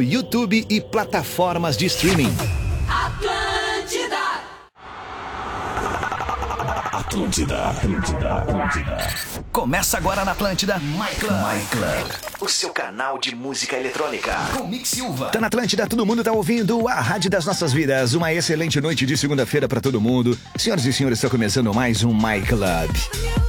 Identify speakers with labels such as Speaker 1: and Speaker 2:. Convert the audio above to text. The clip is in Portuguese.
Speaker 1: YouTube e plataformas de streaming. Atlântida. Começa agora na Atlântida My Club, o seu canal de música eletrônica. Com Mix Silva. Tá na Atlântida, todo mundo tá ouvindo a rádio das nossas vidas. Uma excelente noite de segunda-feira pra todo mundo. Senhoras e senhores, está começando mais um My Club.